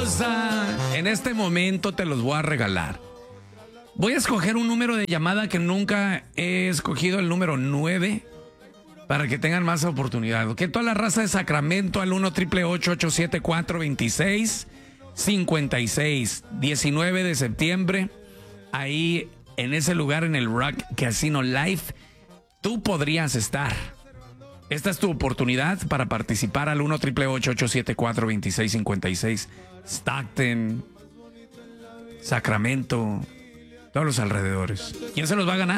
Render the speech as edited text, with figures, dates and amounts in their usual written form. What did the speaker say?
raza, en este momento te los voy a regalar. Voy a escoger un número de llamada que nunca he escogido, el número 9, para que tengan más oportunidad. Que toda la raza de Sacramento al 1-888-874-2656. 19 de septiembre, ahí en ese lugar, en el Rock Casino Live, tú podrías estar. Esta es tu oportunidad para participar al 1-888-874-2656. Stockton, Sacramento, todos los alrededores. ¿Quién se los va a ganar?